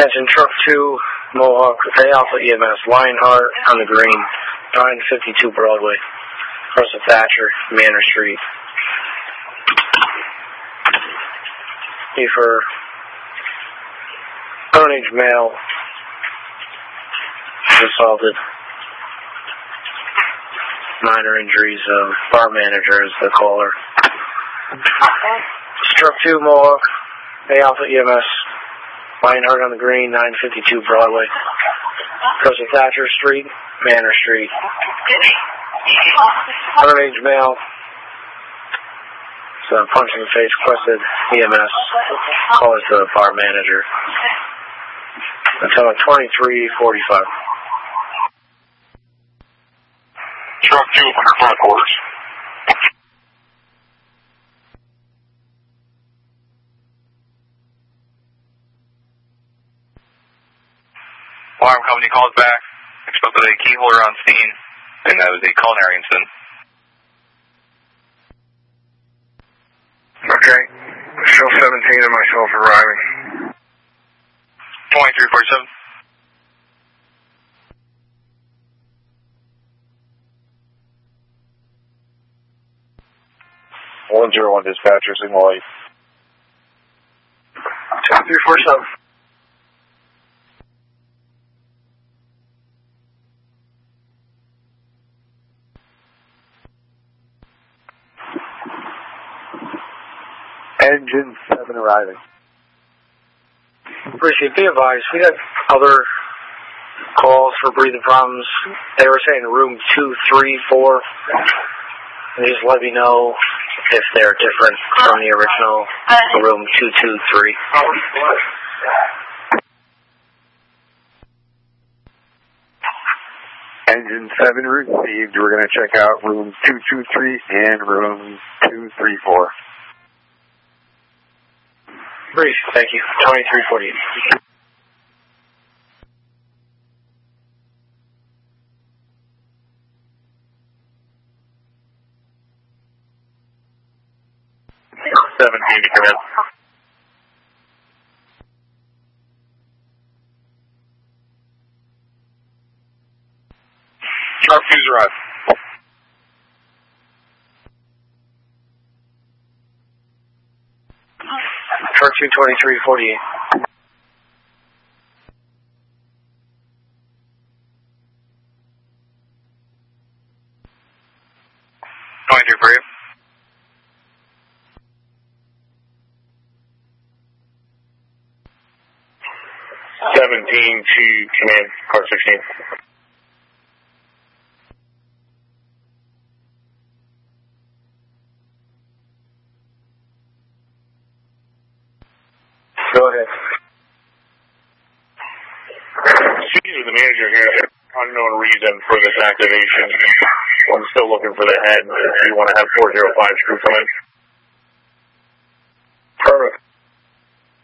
Attention, truck 2, Mohawk, Alpha EMS, Lionheart on the green, 952 Broadway, across the Thatcher, Manor Street. For underage male, assaulted, minor injuries, bar manager is the caller. Truck 2, Mohawk, Alpha EMS, Lionheart on the green, 952 Broadway, across the Thatcher Street, Manor Street. Underage male, punch in the face, requested EMS, call it the bar manager. Until 23:45. Truck 2, under 5 quarters. Alarm company calls back. Expected a key holder on scene, and that was a culinary incident. Okay. Show 17 and myself arriving. 2347. (101) dispatcher, signal light. 2347. Engine 7 arriving. Appreciate, be advised, we had other calls for breathing problems. They were saying room 234. And just let me know if they're different from the original room 223. Engine 7 received. We're going to check out room 223 and room 234. Brief, thank you. 2348. To come in. Truck 2's arrived. Truck 2, 2348. For you. To command, car 16. Go ahead. Caesar, the manager here, unknown reason for this activation. I'm still looking for the head. You want to have 405 crew come in? Perfect.